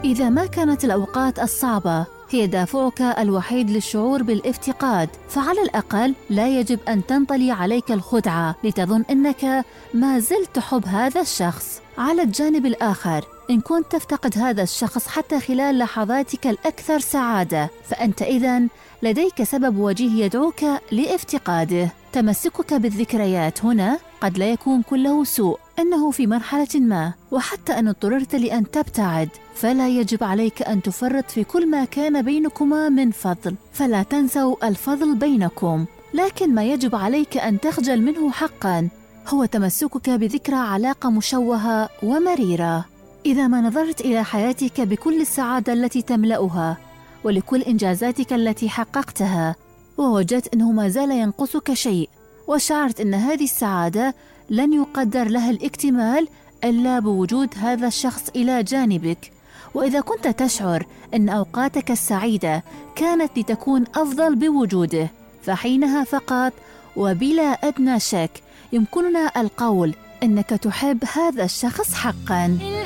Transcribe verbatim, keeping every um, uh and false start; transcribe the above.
إذا ما كانت الأوقات الصعبة هي دافعك الوحيد للشعور بالافتقاد، فعلى الأقل لا يجب أن تنطلي عليك الخدعة لتظن أنك ما زلت تحب هذا الشخص. على الجانب الآخر، إن كنت تفتقد هذا الشخص حتى خلال لحظاتك الأكثر سعادة، فأنت إذن لديك سبب وجيه يدعوك لافتقاده. تمسكك بالذكريات هنا قد لا يكون كله سوء، إنه في مرحلة ما، وحتى أن اضطررت لأن تبتعد فلا يجب عليك أن تفرط في كل ما كان بينكما من فضل، فلا تنسوا الفضل بينكم. لكن ما يجب عليك أن تخجل منه حقا هو تمسكك بذكرى علاقة مشوهة ومريرة. إذا ما نظرت إلى حياتك بكل السعادة التي تملأها ولكل إنجازاتك التي حققتها، ووجدت أنه ما زال ينقصك شيء، وشعرت أن هذه السعادة لن يقدر لها الاكتمال إلا بوجود هذا الشخص إلى جانبك، وإذا كنت تشعر أن أوقاتك السعيدة كانت لتكون أفضل بوجوده، فحينها فقط وبلا أدنى شك يمكننا القول أنك تحب هذا الشخص حقاً.